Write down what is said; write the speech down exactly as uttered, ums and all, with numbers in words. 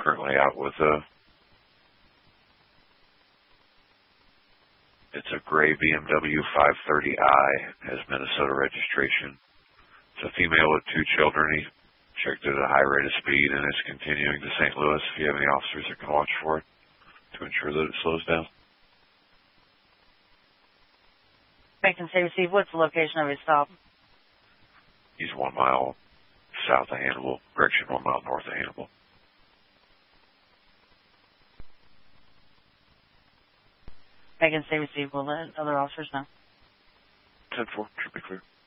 currently out with a, it's a gray B M W five thirty i, has Minnesota registration. It's a female with two children. He checked it at a high rate of speed and is continuing to Saint Louis. If you have any officers that can watch for it to ensure that it slows down. Macon State Receive, what's the location of his stop? He's one mile south of Hannibal, direction one mile north of Hannibal. Macon State Receive, will let other officers know. ten four, should be clear.